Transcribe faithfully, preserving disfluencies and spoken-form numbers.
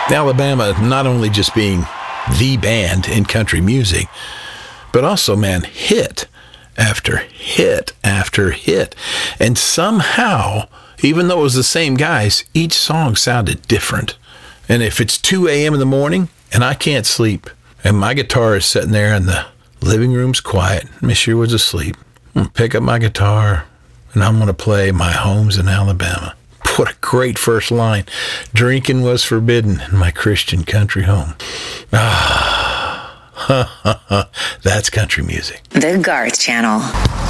Alabama not only just being the band in country music, but also, man, hit after hit after hit. And somehow, even though it was the same guys, each song sounded different. And if it's two a.m. in the morning and I can't sleep, and my guitar is sitting there and the living room's quiet, Miss Sherwood's asleep, I'm going to pick up my guitar and I'm going to play My Home's in Alabama. What a great first line. Drinking was forbidden in my Christian country home. Ah, that's country music. The Garth Channel.